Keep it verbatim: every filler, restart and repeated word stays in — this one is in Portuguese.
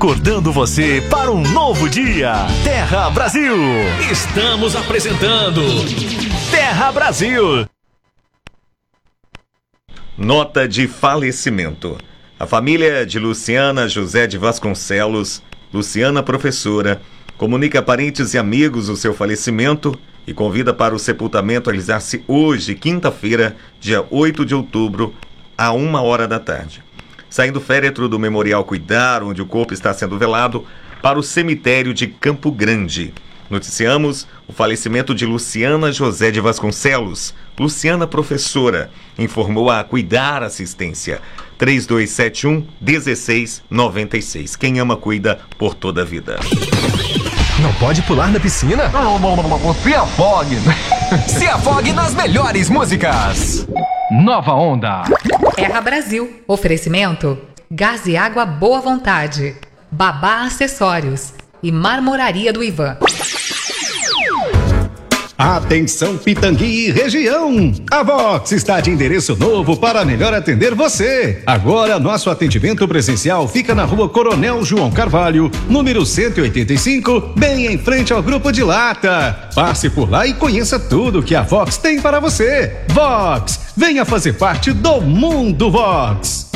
acordando você para um novo dia. Terra Brasil. Estamos apresentando Terra Brasil. Nota de falecimento. A família de Luciana José de Vasconcelos, Luciana professora, comunica a parentes e amigos o seu falecimento e convida para o sepultamento a realizar-se hoje, quinta-feira, dia oito de outubro, a uma hora da tarde. Saindo do féretro do Memorial Cuidar, onde o corpo está sendo velado, para o cemitério de Campo Grande. Noticiamos o falecimento de Luciana José de Vasconcelos, Luciana professora, informou a Cuidar Assistência, três dois sete um, um seis nove seis. Quem ama, cuida por toda a vida. Não pode pular na piscina? Não, não, não, não. Se afogue. Se afogue nas melhores músicas. Nova Onda. Terra Brasil. Oferecimento: Gás e Água Boa Vontade, Babá Acessórios e Marmoraria do Ivan. Atenção Pitangui e região! A Vox está de endereço novo para melhor atender você. Agora nosso atendimento presencial fica na rua Coronel João Carvalho, número cento e oitenta e cinco, bem em frente ao Grupo de Lata. Passe por lá e conheça tudo que a Vox tem para você. Vox, venha fazer parte do Mundo Vox.